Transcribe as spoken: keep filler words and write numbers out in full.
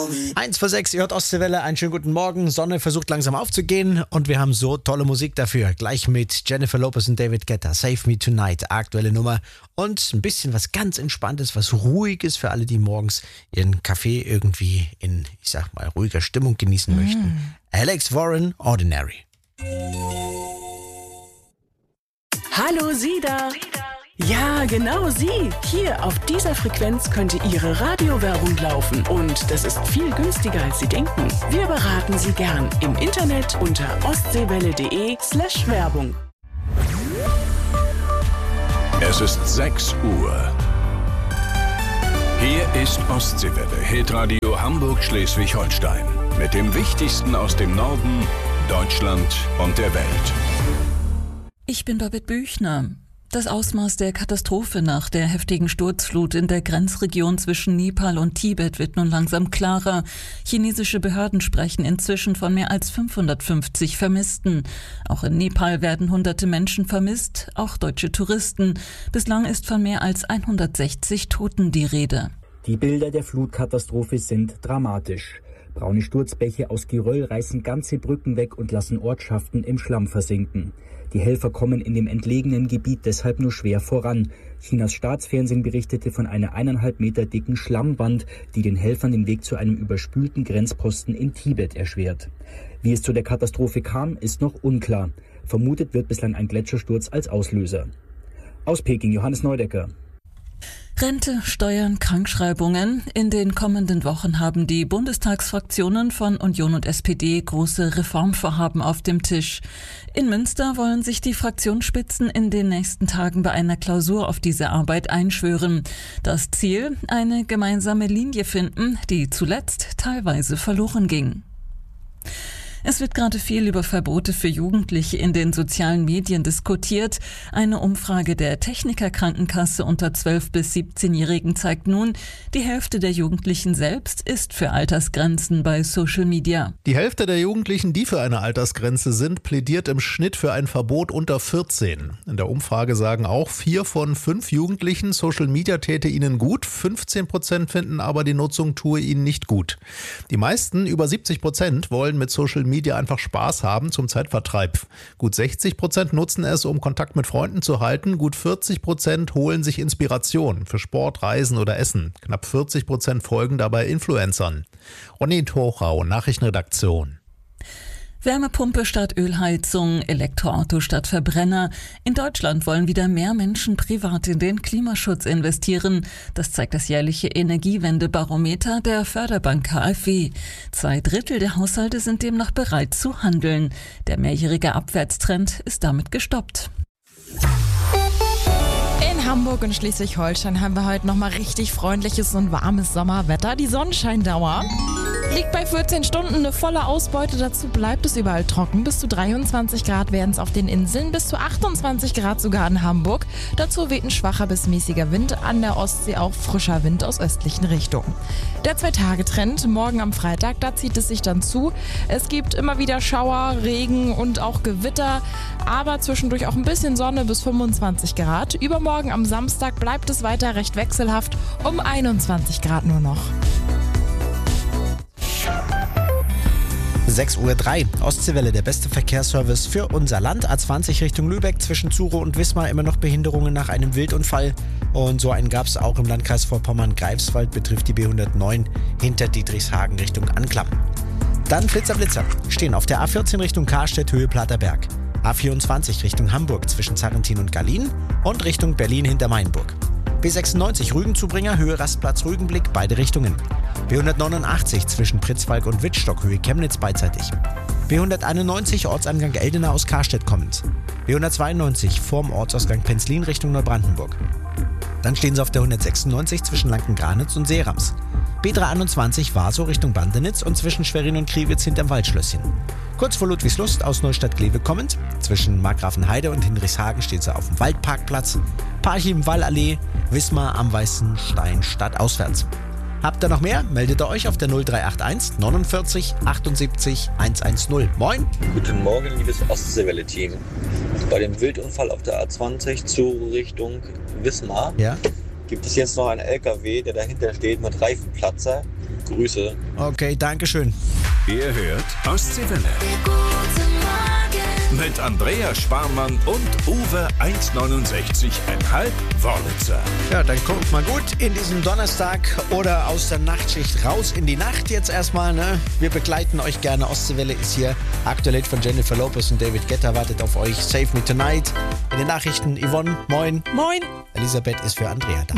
Eins vor sechs, ihr hört Ostseewelle, einen schönen guten Morgen. Sonne versucht langsam aufzugehen und wir haben so tolle Musik dafür. Gleich mit Jennifer Lopez und David Guetta, Save Me Tonight, aktuelle Nummer. Und ein bisschen was ganz Entspanntes, was Ruhiges für alle, die morgens ihren Kaffee irgendwie in, ich sag mal, ruhiger Stimmung genießen mm. möchten. Alex Warren, Ordinary. Hallo Sida. Ja, genau Sie. Hier auf dieser Frequenz könnte Ihre Radiowerbung laufen. Und das ist viel günstiger, als Sie denken. Wir beraten Sie gern im Internet unter ostseewelle.de slash Werbung. Es ist sechs Uhr. Hier ist Ostseewelle, Hitradio Hamburg-Schleswig-Holstein. Mit dem Wichtigsten aus dem Norden, Deutschland und der Welt. Ich bin Babette Büchner. Das Ausmaß der Katastrophe nach der heftigen Sturzflut in der Grenzregion zwischen Nepal und Tibet wird nun langsam klarer. Chinesische Behörden sprechen inzwischen von mehr als fünfhundertfünfzig Vermissten. Auch in Nepal werden hunderte Menschen vermisst, auch deutsche Touristen. Bislang ist von mehr als hundertsechzig Toten die Rede. Die Bilder der Flutkatastrophe sind dramatisch. Braune Sturzbäche aus Geröll reißen ganze Brücken weg und lassen Ortschaften im Schlamm versinken. Die Helfer kommen in dem entlegenen Gebiet deshalb nur schwer voran. Chinas Staatsfernsehen berichtete von einer eineinhalb Meter dicken Schlammwand, die den Helfern den Weg zu einem überspülten Grenzposten in Tibet erschwert. Wie es zu der Katastrophe kam, ist noch unklar. Vermutet wird bislang ein Gletschersturz als Auslöser. Aus Peking, Johannes Neudecker. Rente, Steuern, Krankschreibungen. In den kommenden Wochen haben die Bundestagsfraktionen von Union und S P D große Reformvorhaben auf dem Tisch. In Münster wollen sich die Fraktionsspitzen in den nächsten Tagen bei einer Klausur auf diese Arbeit einschwören. Das Ziel, eine gemeinsame Linie finden, die zuletzt teilweise verloren ging. Es wird gerade viel über Verbote für Jugendliche in den sozialen Medien diskutiert. Eine Umfrage der Techniker Krankenkasse unter zwölf- bis siebzehnjährigen zeigt nun, die Hälfte der Jugendlichen selbst ist für Altersgrenzen bei Social Media. Die Hälfte der Jugendlichen, die für eine Altersgrenze sind, plädiert im Schnitt für ein Verbot unter vierzehn. In der Umfrage sagen auch vier von fünf Jugendlichen, Social Media täte ihnen gut. fünfzehn Prozent finden aber, die Nutzung tue ihnen nicht gut. Die meisten, über siebzig Prozent, wollen mit Social Media einfach Spaß haben zum Zeitvertreib. Gut sechzig Prozent nutzen es, um Kontakt mit Freunden zu halten. Gut vierzig Prozent holen sich Inspiration für Sport, Reisen oder Essen. Knapp vierzig Prozent folgen dabei Influencern. Ronny Tochau, Nachrichtenredaktion. Wärmepumpe statt Ölheizung, Elektroauto statt Verbrenner. In Deutschland wollen wieder mehr Menschen privat in den Klimaschutz investieren. Das zeigt das jährliche Energiewendebarometer der Förderbank K f W. Zwei Drittel der Haushalte sind demnach bereit zu handeln. Der mehrjährige Abwärtstrend ist damit gestoppt. In Hamburg und Schleswig-Holstein haben wir heute nochmal richtig freundliches und warmes Sommerwetter. Die Sonnenscheindauer liegt bei vierzehn Stunden, eine volle Ausbeute. Dazu bleibt es überall trocken. Bis zu dreiundzwanzig Grad werden es auf den Inseln, bis zu achtundzwanzig Grad sogar in Hamburg. Dazu weht ein schwacher bis mäßiger Wind, an der Ostsee auch frischer Wind aus östlichen Richtungen. Der Zwei-Tage-Trend, morgen am Freitag, da zieht es sich dann zu. Es gibt immer wieder Schauer, Regen und auch Gewitter, aber zwischendurch auch ein bisschen Sonne bis fünfundzwanzig Grad. Übermorgen am Samstag bleibt es weiter recht wechselhaft, um einundzwanzig Grad nur noch. sechs Uhr drei, Ostseewelle, der beste Verkehrsservice für unser Land. A zwanzig Richtung Lübeck, zwischen Zuro und Wismar immer noch Behinderungen nach einem Wildunfall. Und so einen gab es auch im Landkreis Vorpommern-Greifswald, betrifft die B hundertneun hinter Dietrichshagen Richtung Anklam. Dann Flitzer Blitzer, stehen auf der A vierzehn Richtung Karstedt, Höhe Platterberg. A vierundzwanzig Richtung Hamburg zwischen Zarrentin und Gallien und Richtung Berlin hinter Mainburg. B sechsundneunzig Rügenzubringer, Höhe Rastplatz Rügenblick, beide Richtungen. B hundertneunundachtzig zwischen Pritzwalk und Wittstock, Höhe Chemnitz beidseitig. B hunderteinundneunzig Ortsangang Eldena aus Karstedt kommend. B hundertzweiundneunzig vorm Ortsausgang Penzlin Richtung Neubrandenburg. Dann stehen sie auf der hundertsechsundneunzig zwischen Lanken-Granitz und Seerams. B dreihunderteinundzwanzig Warsow Richtung Bandenitz und zwischen Schwerin und Kriwitz hinterm Waldschlösschen. Kurz vor Ludwigslust aus Neustadt-Glewe kommend. Zwischen Markgrafenheide und Hinrichshagen steht sie auf dem Waldparkplatz. Parchim, Wallallee, Wismar am Weißen Stein stadtauswärts. Habt ihr noch mehr? Meldet ihr euch auf der null drei acht eins neunundvierzig achtundsiebzig hundertzehn. Moin! Guten Morgen, liebes Ostseewelle-Team. Bei dem Wildunfall auf der A zwanzig zur Richtung Wismar ja? gibt es jetzt noch einen L K W, der dahinter steht mit Reifenplatzer. Grüße. Okay, dankeschön. Ihr hört Ostseewelle. Mit Andrea Sparmann und Uwe eins neunundsechzig Komma fünf Wörlitzer. Ja, dann kommt mal gut in diesen Donnerstag oder aus der Nachtschicht raus in die Nacht jetzt erstmal. Ne? Wir begleiten euch gerne. Ostseewelle ist hier. Aktuell von Jennifer Lopez und David Guetta wartet auf euch. Save Me Tonight. In den Nachrichten Yvonne, moin. Moin. Elisabeth ist für Andrea da.